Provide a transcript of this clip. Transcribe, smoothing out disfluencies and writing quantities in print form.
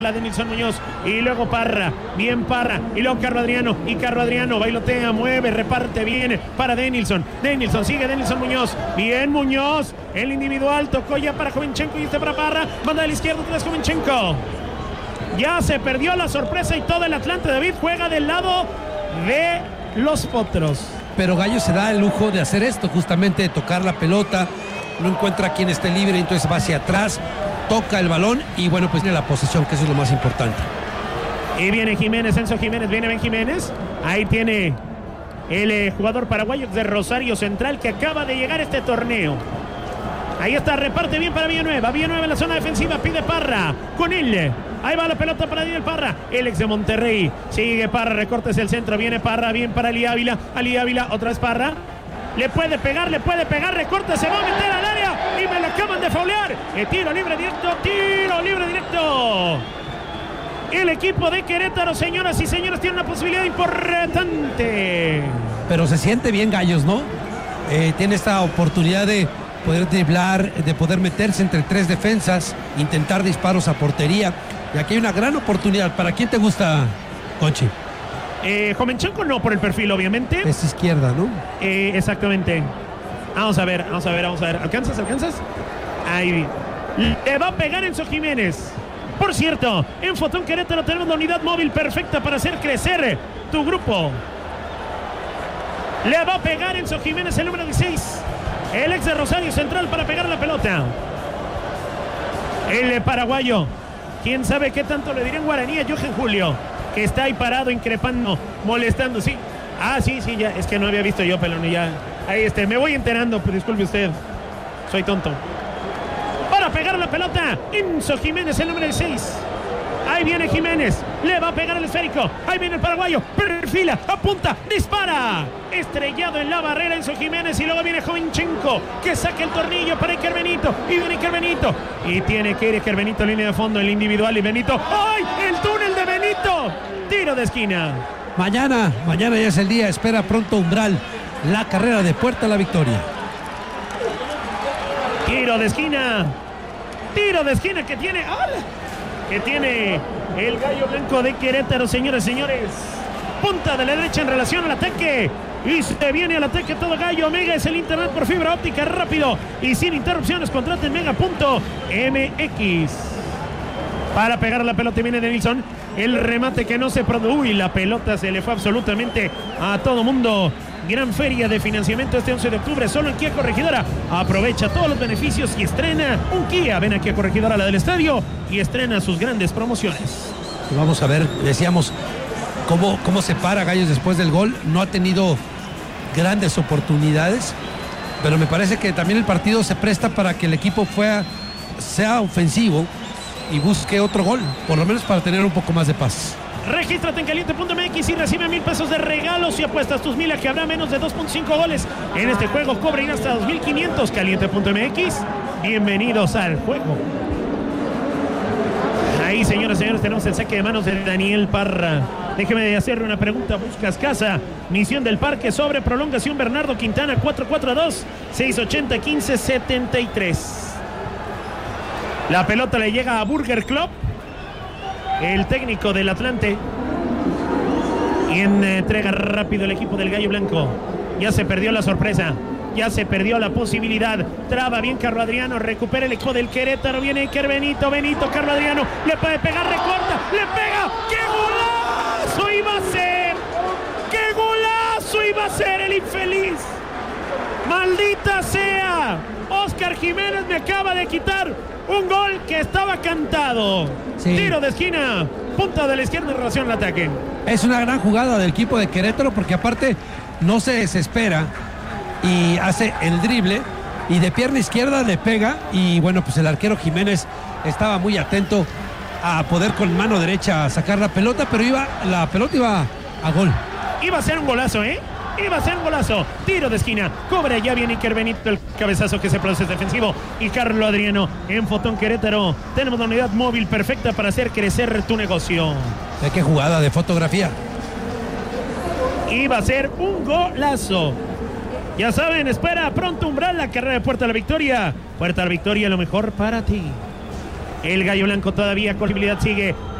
La de Nilson Muñoz y luego Parra, bien Parra y luego Carlo Adriano bailotea, mueve, reparte bien para Denilson, sigue Denilson Muñoz, bien Muñoz, el individual tocó ya para Jovinchenko y para Parra, manda de la izquierda otra vez Jovinchenko, ya se perdió la sorpresa y todo el Atlante David juega del lado de los Potros. Pero Gallo se da el lujo de hacer esto, justamente de tocar la pelota, no encuentra quien esté libre, entonces va hacia atrás, toca el balón y bueno, pues tiene la posesión, que eso es lo más importante. Y viene Jiménez, Enzo Jiménez, viene Ben Jiménez. Ahí tiene el jugador paraguayo de Rosario Central que acaba de llegar a este torneo. Ahí está, reparte bien para Villanueva en la zona defensiva, pide Parra, con él. Ahí va la pelota para Daniel Parra, el ex de Monterrey. Sigue Parra, recortes el centro, viene Parra, bien para Ali Ávila, otra vez Parra. Le puede pegar, recorte, se va a meter al área y me lo acaban de faulear. Tiro libre directo. El equipo de Querétaro, señoras y señores, tiene una posibilidad importante. Pero se siente bien Gallos, ¿no? Tiene esta oportunidad de poder driblar, de poder meterse entre tres defensas, intentar disparos a portería. Y aquí hay una gran oportunidad. ¿Para quién te gusta, Conchi? Jovinchenko no, por el perfil, obviamente. Es izquierda, ¿no? Exactamente. Vamos a ver. ¿Alcanzas? Ahí. Le va a pegar Enzo Jiménez. Por cierto, en Fotón Querétaro tenemos la unidad móvil perfecta para hacer crecer tu grupo. Le va a pegar Enzo Jiménez, el número 16. El ex de Rosario Central para pegar la pelota. El paraguayo. ¿Quién sabe qué tanto le diré en guaraní a Johan Julio? Que está ahí parado, increpando, molestando, sí. Sí, ya, es que no había visto yo, pelón, y ya. Ahí me voy enterando, pero disculpe usted. Soy tonto. Para pegar la pelota, Enzo Jiménez, el número 6. Ahí viene Jiménez, le va a pegar el esférico. Ahí viene el paraguayo, perfila, apunta, dispara. Estrellado en la barrera Enzo Jiménez y luego viene Jovinchenko que saca el tornillo para Iker Benito. Y viene Iker Benito. Y tiene que ir Iker Benito, línea de fondo, el individual y Benito. ¡Ay! El túnel de Benito. Tiro de esquina. Mañana ya es el día, espera pronto Umbral. La carrera de puerta a la victoria. Tiro de esquina que tiene. ¡Hola! Que tiene el Gallo Blanco de Querétaro, señores. Punta de la derecha en relación al ataque. Y se viene al ataque todo Gallo. Mega es el internet por fibra óptica rápido y sin interrupciones. Contrate en mega.mx. Para pegar la pelota viene Denilson. El remate que no se produjo. Uy, la pelota se le fue absolutamente a todo mundo. Gran feria de financiamiento este 11 de octubre, solo en Kia Corregidora. Aprovecha todos los beneficios y estrena un Kia. Ven aquí a Corregidora, la del estadio, y estrena sus grandes promociones. Vamos a ver, decíamos, cómo se para Gallos después del gol. No ha tenido grandes oportunidades, pero me parece que también el partido se presta para que el equipo sea ofensivo y busque otro gol, por lo menos para tener un poco más de paz. Regístrate en caliente.mx y recibe 1,000 pesos de regalos si apuestas tus 1,000 a que habrá menos de 2.5 goles en este juego. Cobren hasta 2,500. Caliente.mx. Bienvenidos al juego. Ahí, señoras y señores, tenemos el saque de manos de Daniel Parra. Déjeme hacerle una pregunta. Buscas casa. Misión del Parque sobre prolongación Bernardo Quintana 442-680-1573. La pelota le llega a Burger Club, el técnico del Atlante, y entrega rápido el equipo del Gallo Blanco. Ya se perdió la sorpresa, ya se perdió la posibilidad. Traba bien Carlo Adriano, recupera el equipo del Querétaro. Viene Iker Benito, Carlo Adriano, le puede pegar, recorta, le pega. ¡Qué golazo iba a ser! ¡Qué golazo iba a ser el infeliz! ¡Maldita sea! Oscar Jiménez me acaba de quitar un gol que estaba cantado. Sí. Tiro de esquina, punta de la izquierda en relación al ataque. Es una gran jugada del equipo de Querétaro porque aparte no se desespera y hace el drible y de pierna izquierda le pega y bueno, pues el arquero Jiménez estaba muy atento a poder con mano derecha sacar la pelota, pero la pelota iba a gol. Iba a ser un golazo, iba a ser un golazo. Tiro de esquina, cobra, ya viene Iker Benito, el cabezazo que se produce defensivo, y Carlo Adriano en Fotón Querétaro. Tenemos la unidad móvil perfecta para hacer crecer tu negocio. ¿De qué jugada de fotografía? Iba a ser un golazo. Ya saben, espera pronto Umbral, la carrera de puerta a la victoria. Puerta a la victoria, lo mejor para ti. El Gallo Blanco todavía con posibilidad sigue